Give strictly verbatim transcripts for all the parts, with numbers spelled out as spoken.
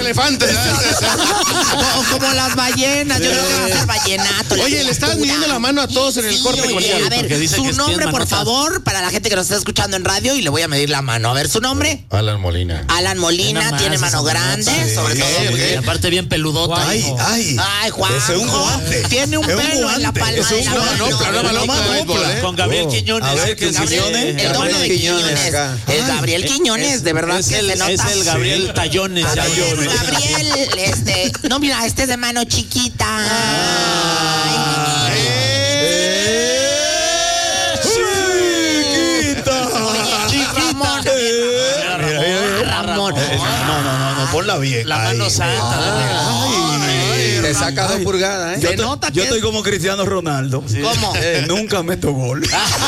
elefantes. O como las ballenas, yo creo que va a ser vallenato. Oye, le estás midiendo la mano a todos en el Sí, corte oye, comercial. a ver, su nombre, por favor, para la gente que nos está escuchando en radio, y le voy a medir la mano. A ver, su nombre. Alan Molina. Alan Molina, tiene mano grande, sí, sobre todo. okay, okay. Y aparte bien peludota. Ay, hijo. ay. Ay, Juan. Ese es un guante. Tiene un Es un pelo en la guante. palma Es de un la guante. mano. No, claro, Pero paloma más de béisbol, copla. ¿eh? Con Gabriel Oh. Quiñones. A ver, que Quiñones. Quiñones. El doble de Quiñones. acá. Es Gabriel Quiñones, de verdad Es que el, se nota. es el Gabriel Tallones. A ver, Tallones. Gabriel, este, no, mira, este es de mano chiquita. Ay, Ramón. Ramón. No, no, no, no, ponla bien. La mano Ay. santa. Ay. Te saca dos pulgadas, ¿eh? Yo, Se te- nota yo que estoy es- como Cristiano Ronaldo. ¿Cómo? Eh, nunca meto gol.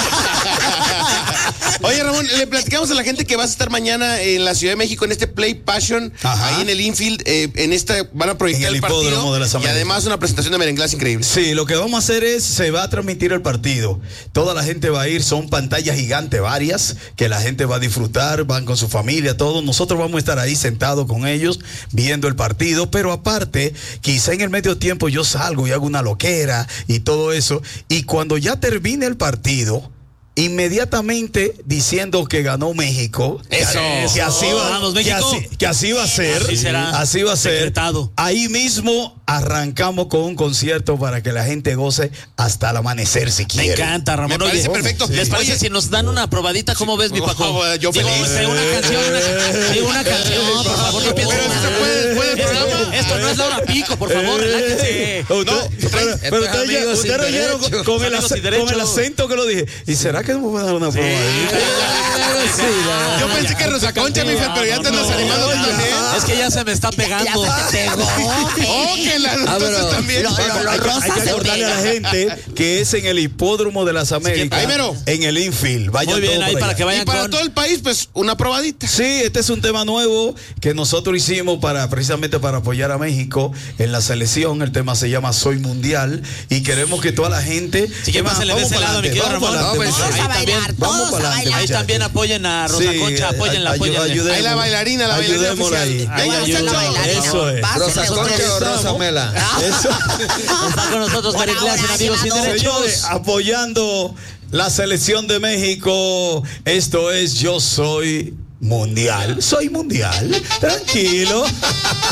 Oye, Ramón, le platicamos a la gente que vas a estar mañana en la Ciudad de México en este Play Passion, Ajá. ahí en el infield. Eh, en esta van a proyectar En el el, partido hipódromo de las y Américas. además una presentación de merenglás increíble. Sí, lo que vamos a hacer es, se va a transmitir el partido. Toda la gente va a ir, son pantallas gigantes varias, que la gente va a disfrutar, van con su familia, todos. Nosotros vamos a estar ahí sentados con ellos, viendo el partido, pero aparte, quizá en el medio tiempo yo salgo y hago una loquera y todo eso, y cuando ya termine el partido, inmediatamente diciendo que ganó México. Eso. Que así va, Vamos, que México. así, que así va a ser. Así será. Así va a ser. Decretado. Ahí mismo arrancamos con un concierto para que la gente goce hasta el amanecer si Me quiere. encanta, Ramón. Me parece Oye, perfecto. ¿les parece Oye, si nos dan una probadita? ¿Cómo ves, mi Oh, Paco? yo Digo, feliz. este, una canción, una, digo, una canción, por favor, no piensen Pero mal. eso se puede después del Esto- programa. Esto no es la hora pico, por favor, relájense. Oh, usted- No, pero, pero estos usted, amigos usted sin oyeron derecho. con, con el Amigos sin ace- con el derecho. acento que lo dije. ¿Y será que no me voy a dar una probadita? Yo pensé que Rosa Concha, mi pero ya te andas animando tú también. Es que ya se me está pegando. Ya se te pegó. Oh, que la Ah, entonces pero- también. Lo- lo- lo Hay que, rosa hay que se acordarle a la pega. gente que es en el hipódromo de las Américas. Ahí mero. En el infield. Vayan Muy bien, todos ahí por para allá. que Y vayan para con... todo el país, pues una probadita. Sí, este es un tema nuevo que nosotros hicimos para precisamente para apoyar a México en la selección. El tema se llama Soy Mundial y queremos que toda la gente. Sí, que Vamos pásenle de ese para lado, mi adelante, querido vamos Ramón. para adelante, No, pues, Todos a muchachos. ahí bailar, también, vamos todos a para adelante, bailar. Ahí también apoyen a Rosa Sí, Concha, apóyenla, ay- apóyenla. ayudemos. Ahí la bailarina, la bailarina Ayudémosla oficial. ahí. Venga, Vamos a hacer la muchachos. bailarina. Eso es. Pásenle Rosa otro Concha o beso. Rosa Mela. Eso. Está con nosotros Por Pericleas en ahora, Amigos Sin llevado. Derechos. Señores, apoyando la selección de México. Esto es Yo Soy Mundial. Soy mundial. Tranquilo.